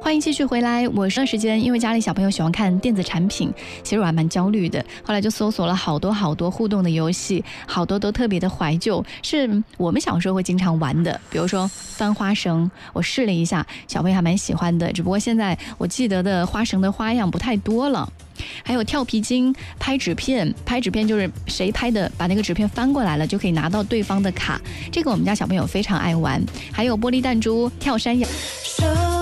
欢迎继续回来。我这段时间因为家里小朋友喜欢看电子产品，其实我还蛮焦虑的。后来就搜索了好多互动的游戏，好多都特别的怀旧，是我们小时候会经常玩的。比如说翻花绳，我试了一下，小朋友还蛮喜欢的。只不过现在我记得的花绳的花样不太多了。还有跳皮筋、拍纸片，拍纸片就是谁拍的，把那个纸片翻过来了，就可以拿到对方的卡。这个我们家小朋友非常爱玩。还有玻璃弹珠、跳山羊。